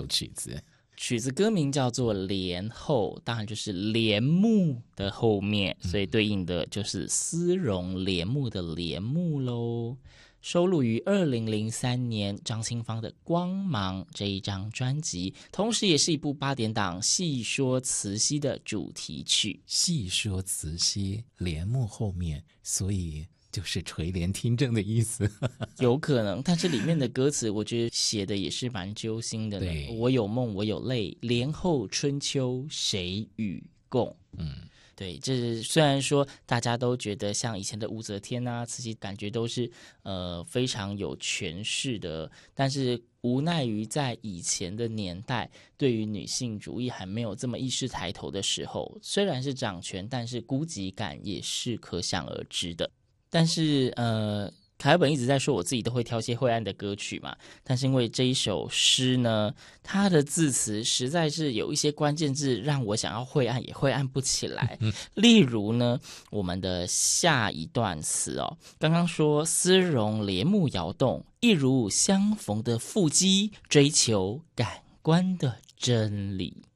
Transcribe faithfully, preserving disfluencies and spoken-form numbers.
曲子？ 曲子歌名叫做《帘后》，当然就是帘幕的后面，所以对应的就是丝绒帘幕的帘幕咯。收录于二零零三年张清芳的《光芒》这一张专辑，同时也是一部八点档戏说慈禧的主题曲。 戏说慈禧，帘幕后面，所以就是垂帘听政的意思。 有可能，但是里面的歌词我觉得写的也是蛮揪心的呢。 对， 我有梦我有泪，帘后春秋谁与共。 嗯， 对，这虽然说大家都觉得像以前的武则天啊、慈禧，感觉都是呃非常有权势的，但是无奈于在以前的年代，对于女性主义还没有这么意识抬头的时候，虽然是掌权，但是孤寂感也是可想而知的。但是呃。凯尔本一直在说我自己都会挑些灰暗的歌曲嘛，但是因为这一首诗呢，它的字词实在是有一些关键字让我想要晦暗也晦暗不起来。例如呢，我们的下一段词哦，刚刚说丝绒帘幕摇动，一如相逢的腹肌，追求感官的真理。